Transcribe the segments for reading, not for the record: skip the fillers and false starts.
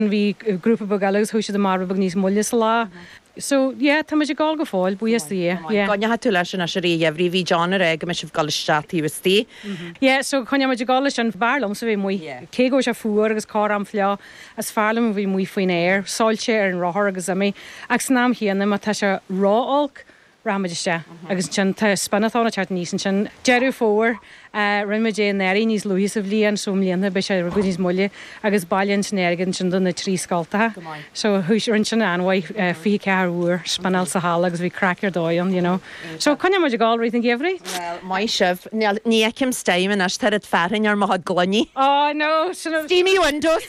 Bhí grúpa bagalas thuise mar bag níos mulle sa lá. So, tá me sé gáil go fáil, buíos é. Gáine hat tú leis na sé réhrí hí John ag me sih galistátí tí. So chunne me gáile an bharlam sa bhí mu cégó se fuair agus cá am fleá as fearlam bhí mu faoin éir, sáilte ar an ráthir agus amí ag snám híanana má tá se ráálc Ramaiste agus sin spannatána teart níos sin deirú fór rinne dé néirí níos luhís a bhlíon som líonna be sé go níos mulle agus bailonn snégan sin donna trí scalta. So thuis rinn sin anhaid fi ceúr spanal sa há agus bhí crackar dóon, you know. So chunne mu gáil rí an géhrí? Well, mai sibh ní cim staimen as tar ferrin ar má glonní. Oh no, Steamy windows.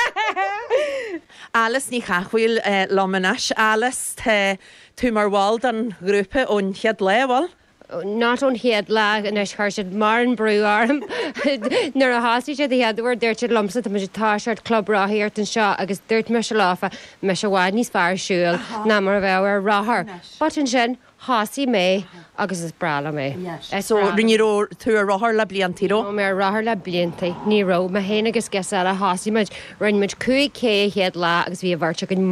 Alice ní chachhuiil lomanas Alice tú mar bháil an grúpa ón chead lehil? Not on head lag and Eshkarshad Marin Brew arm. Nor a hostage at the head were dirt lumps at the Mishitashard Club Rahirt and Shaw agus dirt Mishalafa, Mishawadney's fire shul, Namar of our Rahar. But in Shen, Hossie May, agus is brala me. So riníró tú a ráthir le bliantíró? Me ráthir le blianta níró me héna agus gas a hasíid rinmuid cuaig héad lá agus bhí a bhharrte an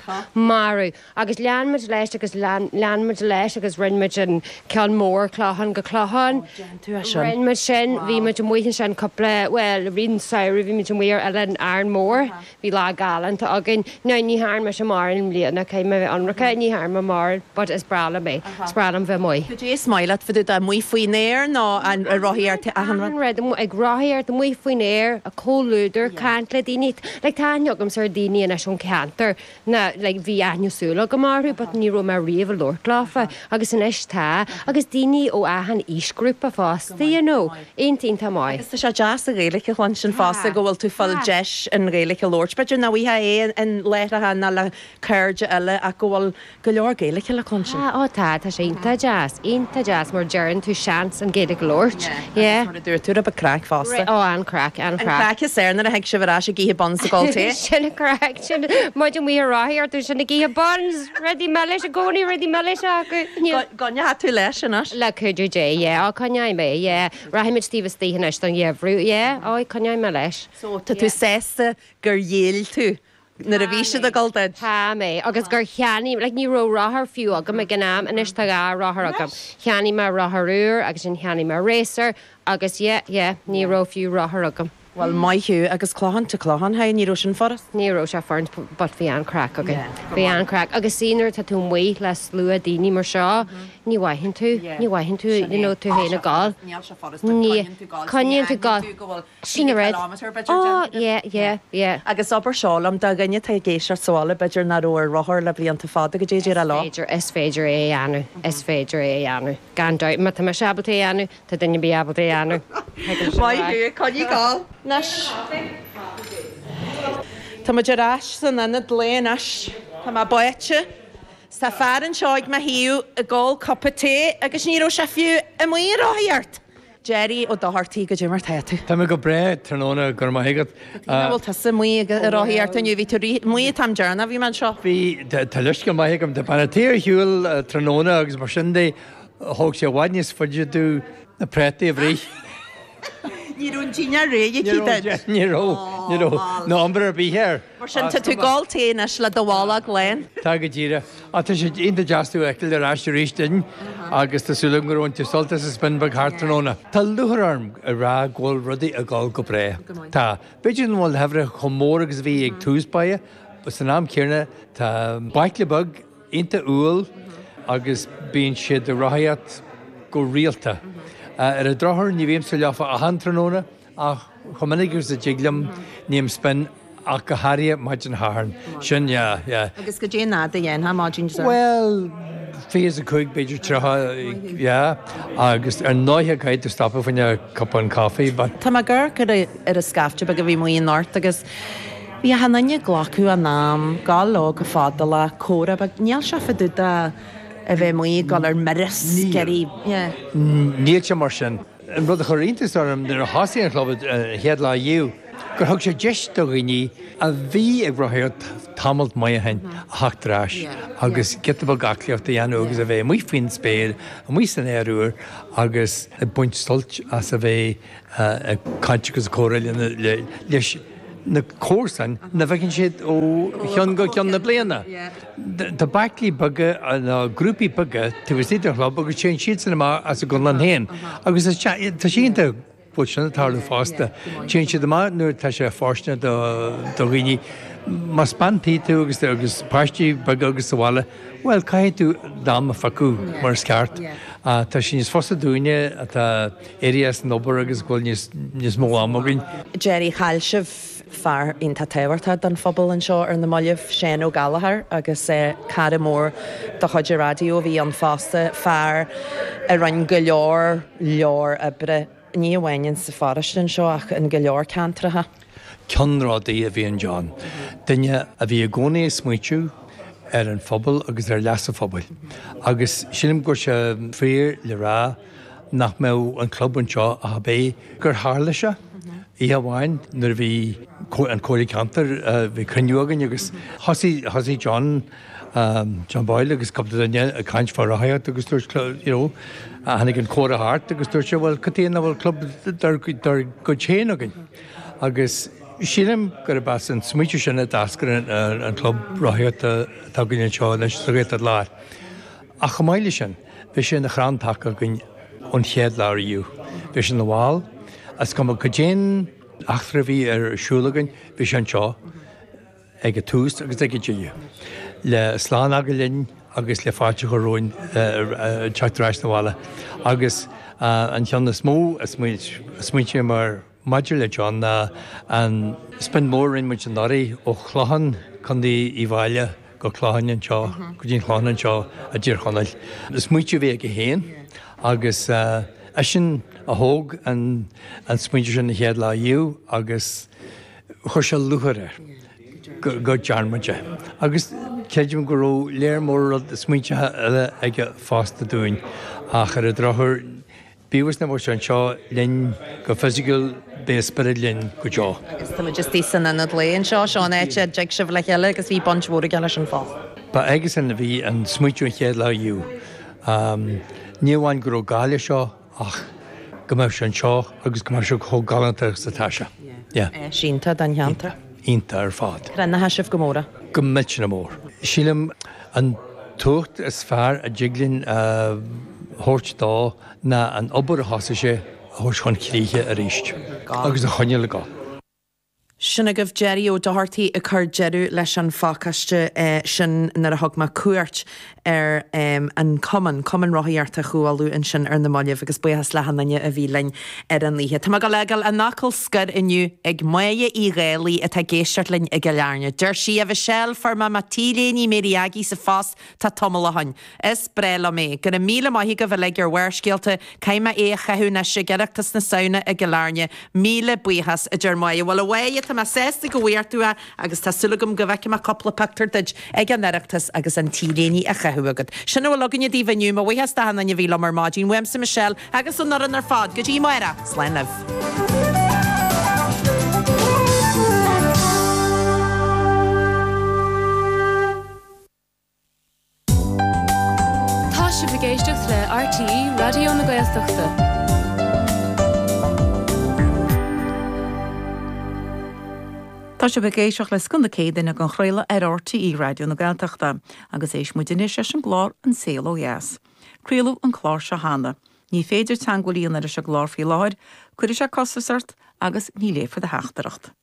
marú agus leanmuid leis agus leanmuid leis agus rinmuid an cean mór chláhan go chláhan rinmuid sin bhí muid an muoin sin coppla well rian saoir bhí muid an muir eile an airn mór bhí lá galanta agin ná ní háir me sem mar an bliana cé me anracha ní háir me mar but is brala me is bralam bheith muoi. Could you smile at for the muy fuiner no and a rohier to a red ag rohier the muy fuiner a cóluder cantle dinit like tanyogam sardini and a shon canter na like vi anusula gamaru but ni ro marie lorklafa agus an ista agus dini o ahan ish group of fast you know 18 tamai is the jazz a réliche hunchen fast go will to full jesh and réliche lorch but now we ha and let a na la curge ella a go will galore gaelic la hunchen oh ta sé Inta jazz more Jaron to chance and Gaelic Lorch. Yeah. Do it to a crack fast. Oh, and crack. Crack is there, and a heck shiver she give buns to go to. Shinna crack. Imagine we are here to shinna give buns. Ready mellish, goni ready mellish. Gone you had to lesh and us. Like could you Jay? Yeah. Oh, can you me? Yeah. Rahimid Steve Stephen Ashton. Yeah. Yeah. Oh, can you mellish? So to sess gur yell too. Na a bhí siad a gáilteid. Tá mé, agus gur cheanní, le ní ró ráthar fiú agam me gnáam and is tá gá ráthar agam. Cheanní me rátharúr agus in cheanní me réasar agus ní ró fiú ráthar agam. Well, mai hiú agus cláhan to cláhan ha ní rosin forras? Ní ró se farn but bhí an crack agam. Bhí an crack agus sínar tá tú muí les lua daoine mar seo, ní waithinn tú, you know, tú héna gáil. Ní, caníonn tú gáil. Sína red. Oh, yeah. Agus obair seálam da gannne tá géisiar sála beidir na róir ráthir le blianta fáda go déidir a lá. Is féidir é anu, is féidir é anu. Gan dóid, ma tá me seabalta é anu, tá daine bí abalta é anu. Mai hiú, caní gáil. Nas. Tá ma deráis san anad léanas. Tá ma boite. Sa fearan seoig ma hiú a gáil coppa té agus ní ró se fiú a muí ráthíart. Jerry ó dáhartaí go dtimar teatu. Tá me go bre tróna gur mai higad. Bhil tá sa muí ráthíart aniu bhí tú muí tam dearna bhí man seo. Bhí tá leis go mai higam de panna tíir hiúil tróna agus mar sin dé thóg sé bhaidníos fuidir dú na prétaí a bhrí. Níún tíine réige cíide. Níró, nó ambar ar bí héir. Mar sin tá tú gáil téanais le do bhála léin. Tá go ddíire. A tá sé inta jazzú eicil ar eiste rístein agus tásúla gurún tú soltas is bin bag hartróna. Tá luhararm a rá ghil rudaí a gáil go bré. Tá, beidir an bhil hefre chomór agus bhí ag túspaie, bus an am céarna tá baicla bag inta úil agus bíon siad a ráthíat go rialta. Ar a drothir ní bhíim sa leafa a hantróna a chomanigús a jiglam níam spin ach go haria maid an háirn. Sin, Agus go dé náda dhéan, ha máidín sa? Well, fés a chuig beidir trotha, agus ar 9 caiid stoppa faoine cup an caí. Tá má gur ar a scafte bag a bhí muí náirt agus bhí hananne ghlacu a nám gá lá go fáda le córa bag níall se faúta a bheith muí gáil ar meris geí. Níl se mar sin. An rud a choírtas orm nar a hasí an chlobad head lá dhéú. Gur thug sé deis do ghaoine a bhí ag rothir tamalt mai a hain haachtarás agus getabal gacliacht a dhéanú agus a bheith muy fin spéir a muy san éarúir agus a buint stolt as a bheith caiinte agus córail leis na cósan na bhecinn siad ó chean go cean na bliana. Tá baclí baga na grúpi baga tu bhs idir chlub agus sé siad san má as a gon an héin. Agus tá sínta buna tála fásta. Té siad má nuair tá sé fáisna do riine mas bantaí tú agus páistí baga agus bhile, well, caiith tú dám a facú mar sceart. Tá sin níos fosta dúine a tá éas nóbar agus ghil níos mó amginn. Jerry Chailseh fear ionta táhairtha don phobal an seo ar na moileh Shane O'Gallagher agus cara mór do chuidir radio bhí an fásta fear a ran go leor a bre ní bhhainn sa farastin seo ach an go leor cantratha. Ceanrádaí a bhí an John. Duine a bhí a gcónaí smuitiú ar an phobal agus ar leasa phobal. Agus sílim gur se fríor le rá nach mé an club an seo a bé gur hála se í bhhain nuair bhí an cóirí cantar bhí cruinneúgan agus hasí John Boyle agus capta daine a caiint far rathairt agus dúirt a hanig an córa hart agus dúirt se bhfuil catíana bhfuil club dar go chéan agin. Agus sílim gur a bas an smuitiú sinna dascar an club rathairt tá gine seo leis sa réit láir. A chamáile sin bhí sin na chrántaach agin ón chéad láiríú. Bhí sin na bháil as go go déan achtra bhí ar siúlagan bhí sin seo ag a tús agus ag a ddíú. Le sláán aga linn agus le fáte go róin teachtarráis na bhála. Agus an teanna smó a smuitiú mar maidir le John an spin mór in muid an darí ó chláhan chundí í bhaile go chláhain an seo, go dtíon chláhan an seo a ddír chonail. Is muitiú bhí go héin agus sin a thóg an smuitiú sin na chéad lá dú agus chuir se luthar go dearmaide. Agus ceidim go ró léir mór smuointe ag fásta dúin a chur a drothir bíhas na bhir an seo linn go physical béspere linn go deo. Agus tá just tí san na léon seo seán éite deag sibh le cheile agus bhí bonthmóra geile an fá. Ba agus in bhí an smuitiú an chéad lá dú. Níomháin gur gáile seo ach go mbeidh se an seo agus go mar se cho galanta sa táise. Sínta den cheantar. Ínta ar fád. Ren na heisih go móra. Go mbeid na mór. Sílim an tucht is fearr a jiglinn thuirt dá na an obair a thosaise a thuis chun chlíthe a ríist. Agus a choine le gá. Sinna goh Jerry ó Doherty a chur jeú leis an fácaiste sin nar a thugma cuairt ar an cuman rathaíarta chuáú in sin ar na máileh agus buchas lehananne a bhí lein ar an líthe. Tá go legal a nachil scud inniu ag muide í réalaí a tá géisteart linn ag go learne. Dúir si a bheith sell forma matíléní mériagi sa fás tá tomala hain. Is brela mé, gur a míle maithí go bheith le gur bhhaircéalta caiime é chathú na se geachtas na saona ag go learne míle buchas a dúir muide. Bhil a tá sésta go bhhairtúa agus tá sulagum go bheice a coppla pactar deid ag an neachtas agus an tíléní a chathúagad. Sinna bhfuil aganine díomhaniu má bhuihes dahanana na bhíla mar mádín weim sa Michelle agus an nar an ar fád go dtí maira sléinmh. Tá si bhgéisteach le RTE Radio na Gaeltachta. Tá se begéisioach le scunda cédaine an chréile ar RTE Radio na Gaeltachta, agus éis muidirine se an glár an saoil ó dheas. Críalú an chlár se hána. Ní féidir teangolíon ar se glár fí láir, chuidir se costasart agus ní léfa de heachtareacht.